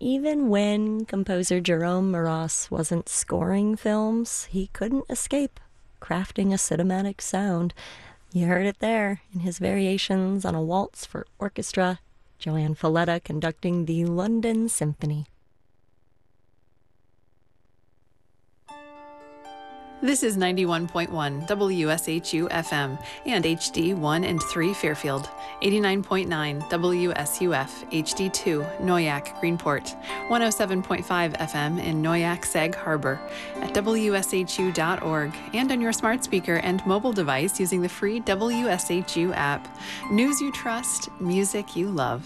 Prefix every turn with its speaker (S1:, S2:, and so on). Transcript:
S1: even when composer Jerome Maras wasn't scoring films, he couldn't escape crafting a cinematic sound. You heard it there in his variations on a waltz for orchestra, Joanne Falletta conducting the London Symphony.
S2: This is 91.1 WSHU FM and HD 1 and 3 Fairfield, 89.9 WSUF HD2 Noyak Greenport, 107.5 FM in Noyak Sag Harbor, at WSHU.org, and on your smart speaker and mobile device using the free WSHU app. News you trust, music you love.